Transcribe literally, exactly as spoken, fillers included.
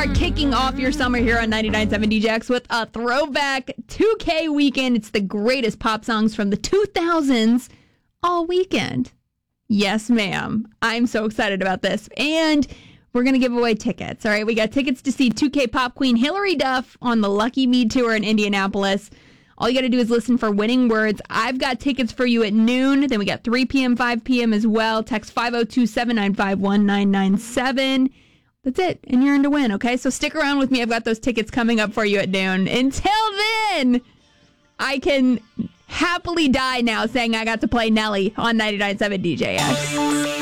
are kicking off your summer here on ninety-nine point seven D J X with a throwback two K weekend. It's the greatest pop songs from the two thousands all weekend. Yes, ma'am. I'm so excited about this. And we're going to give away tickets. All right, we got tickets to see two K pop queen Hilary Duff on the Lucky Me Tour in Indianapolis. All you got to do is listen for winning words. I've got tickets for you at noon. Then we got three p.m., five p.m. as well. Text five oh two, seven nine five, one nine nine seven. That's it. And you're in to win, okay? So stick around with me. I've got those tickets coming up for you at noon. Until then, I can happily die now saying I got to play Nelly on ninety-nine point seven D J X.